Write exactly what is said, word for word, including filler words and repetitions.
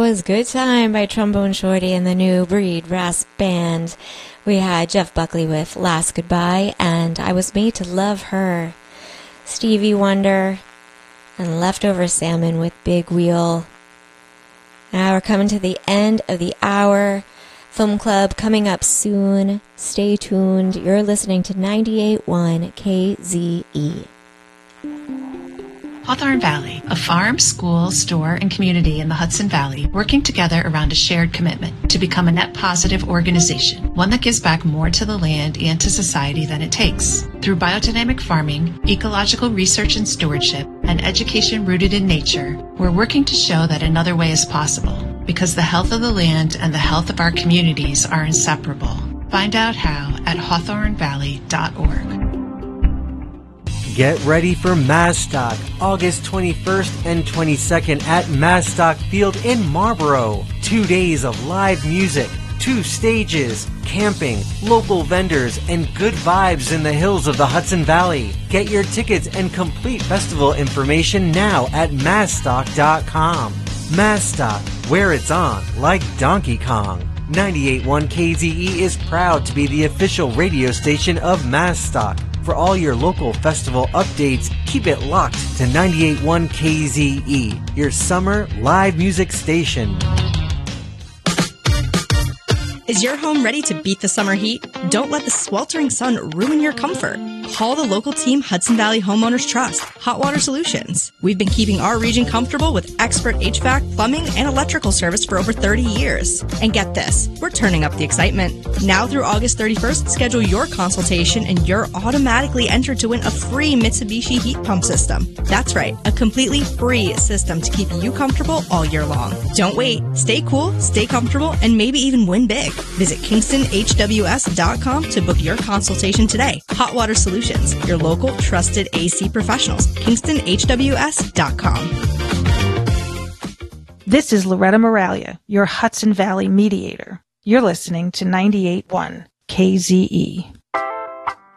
was Good Time by Trombone Shorty and the New Breed Brass Band. We had Jeff Buckley with Last Goodbye and I Was Made to Love Her. Stevie Wonder and Leftover Salmon with Big Wheel. Now we're coming to the end of the hour. Film Club coming up soon. Stay tuned. You're listening to ninety-eight point one K Z E. Hawthorne Valley, a farm, school, store, and community in the Hudson Valley working together around a shared commitment to become a net positive organization, one that gives back more to the land and to society than it takes. Through biodynamic farming, ecological research and stewardship, and education rooted in nature, we're working to show that another way is possible, because the health of the land and the health of our communities are inseparable. Find out how at hawthorne valley dot org. Get ready for Mastock, August twenty-first and twenty-second at Mastock Field in Marlboro. Two days of live music, two stages, camping, local vendors, and good vibes in the hills of the Hudson Valley. Get your tickets and complete festival information now at mastock dot com. Mastock, where it's on, like Donkey Kong. ninety-eight point one K Z E is proud to be the official radio station of Mastock. For all your local festival updates, keep it locked to ninety-eight point one K Z E, your summer live music station. Is your home ready to beat the summer heat? Don't let the sweltering sun ruin your comfort. Call the local team Hudson Valley Homeowners Trust, Hot Water Solutions. We've been keeping our region comfortable with expert H V A C, plumbing, and electrical service for over thirty years. And get this, we're turning up the excitement. Now through August thirty-first, schedule your consultation and you're automatically entered to win a free Mitsubishi heat pump system. That's right, a completely free system to keep you comfortable all year long. Don't wait. Stay cool, stay comfortable, and maybe even win big. Visit kingston h w s dot com to book your consultation today. Hot Water Solutions, your local trusted A C professionals. kingston h w s dot com. This is Loretta Moralia, your Hudson Valley mediator. You're listening to ninety-eight point one K Z E.